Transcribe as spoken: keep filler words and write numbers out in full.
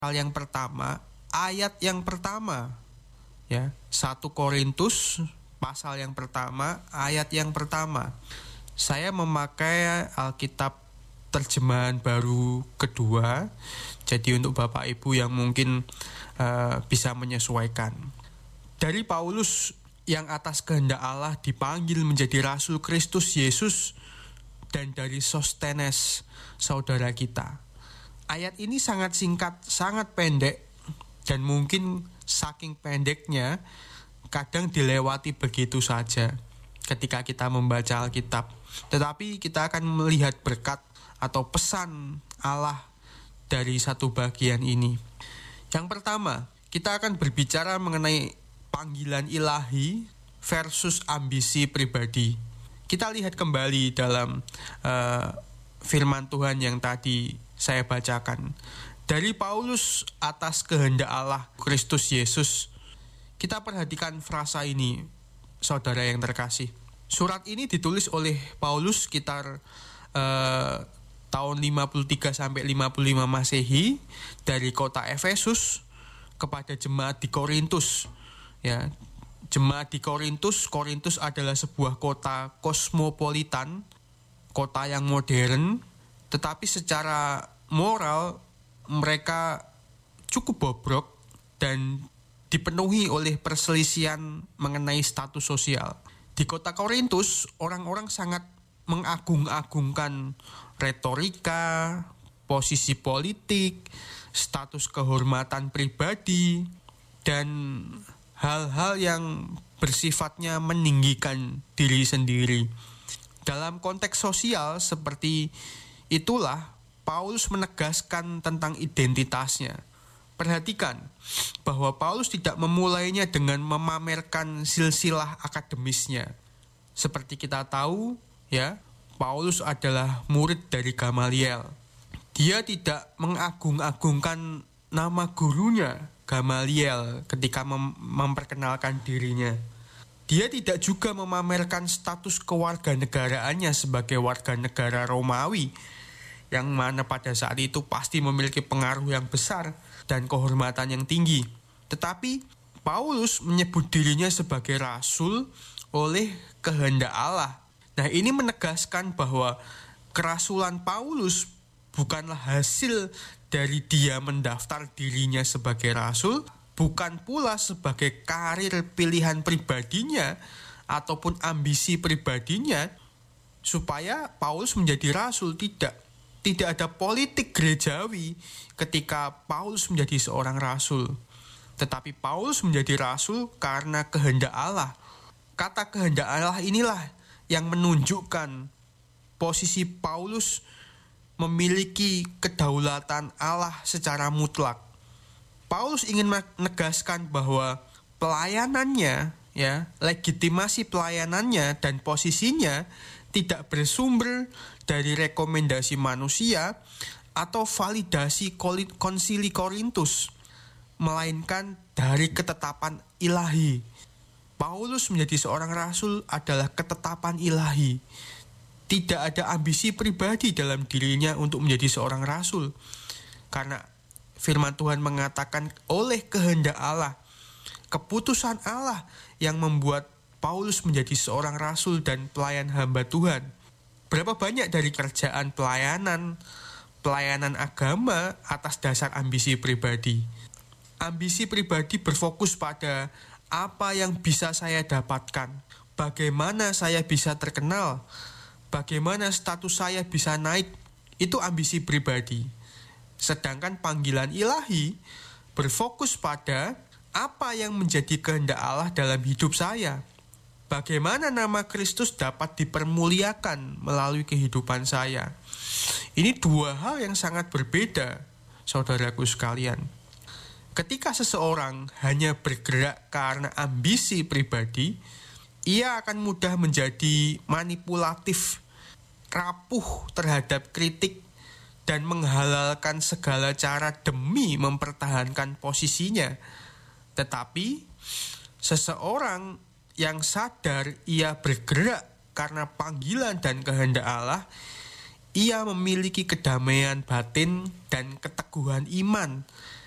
Hal yang pertama, ayat yang pertama, ya, satu Korintus pasal yang pertama, ayat yang pertama. Saya memakai Alkitab terjemahan baru kedua, jadi untuk Bapak Ibu yang mungkin uh, bisa menyesuaikan. Dari Paulus yang atas kehendak Allah dipanggil menjadi Rasul Kristus Yesus, dan dari Sostenes, saudara kita. Ayat ini sangat singkat, sangat pendek, dan mungkin saking pendeknya kadang dilewati begitu saja ketika kita membaca Alkitab. Tetapi kita akan melihat berkat atau pesan Allah dari satu bagian ini. Yang pertama, kita akan berbicara mengenai panggilan ilahi versus ambisi pribadi. Kita lihat kembali dalam uh, firman Tuhan yang tadi saya bacakan. Dari Paulus atas kehendak Allah Kristus Yesus. Kita perhatikan frasa ini, saudara yang terkasih. Surat ini ditulis oleh Paulus sekitar uh, tahun lima puluh tiga sampai lima puluh lima Masehi dari kota Efesus kepada jemaat di Korintus. Ya, jemaat di Korintus, Korintus adalah sebuah kota kosmopolitan, kota yang modern, tetapi secara moral mereka cukup bobrok dan dipenuhi oleh perselisihan mengenai status sosial. Di kota Korintus, orang-orang sangat mengagung-agungkan retorika, posisi politik, status kehormatan pribadi, dan hal-hal yang bersifatnya meninggikan diri sendiri. Dalam konteks sosial seperti itulah Paulus menegaskan tentang identitasnya. Perhatikan bahwa Paulus tidak memulainya dengan memamerkan silsilah akademisnya. Seperti kita tahu, ya, Paulus adalah murid dari Gamaliel. Dia tidak mengagung-agungkan nama gurunya, Gamaliel, ketika mem- memperkenalkan dirinya. Dia tidak juga memamerkan status kewarganegaraannya sebagai warga negara Romawi, yang mana pada saat itu pasti memiliki pengaruh yang besar dan kehormatan yang tinggi. Tetapi Paulus menyebut dirinya sebagai rasul oleh kehendak Allah. Nah, ini menegaskan bahwa kerasulan Paulus bukanlah hasil dari dia mendaftar dirinya sebagai rasul, bukan pula sebagai karir pilihan pribadinya ataupun ambisi pribadinya supaya Paulus menjadi rasul. Tidak. Tidak ada politik gerejawi ketika Paulus menjadi seorang rasul. Tetapi Paulus menjadi rasul karena kehendak Allah. Kata kehendak Allah inilah yang menunjukkan posisi Paulus memiliki kedaulatan Allah secara mutlak. Paulus ingin menegaskan bahwa pelayanannya, ya, legitimasi pelayanannya dan posisinya tidak bersumber dari rekomendasi manusia atau validasi konsili Korintus, melainkan dari ketetapan ilahi. Paulus menjadi seorang rasul adalah ketetapan ilahi. Tidak ada ambisi pribadi dalam dirinya untuk menjadi seorang rasul. Karena firman Tuhan mengatakan oleh kehendak Allah, keputusan Allah yang membuat Paulus menjadi seorang rasul dan pelayan hamba Tuhan. Berapa banyak dari kerjaan pelayanan, pelayanan agama atas dasar ambisi pribadi. Ambisi pribadi berfokus pada apa yang bisa saya dapatkan, bagaimana saya bisa terkenal, bagaimana status saya bisa naik. Itu ambisi pribadi. Sedangkan panggilan ilahi berfokus pada apa yang menjadi kehendak Allah dalam hidup saya. Bagaimana nama Kristus dapat dipermuliakan melalui kehidupan saya. Ini dua hal yang sangat berbeda, saudaraku sekalian. Ketika seseorang hanya bergerak karena ambisi pribadi, ia akan mudah menjadi manipulatif, rapuh terhadap kritik, dan menghalalkan segala cara demi mempertahankan posisinya. Tetapi seseorang yang sadar ia bergerak karena panggilan dan kehendak Allah, ia memiliki kedamaian batin dan keteguhan iman